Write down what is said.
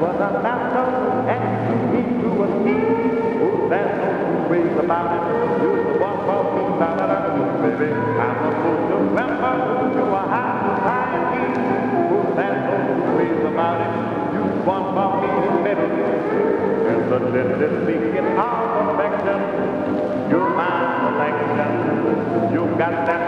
was a master and to me to a T. Oh, there's no two ways about it. You're the one for me, baby. I'm supposed to remember you are high society. Oh, there's no two ways about it. You're the one for me, baby. And the little speaking of affection, you're my selection. You got that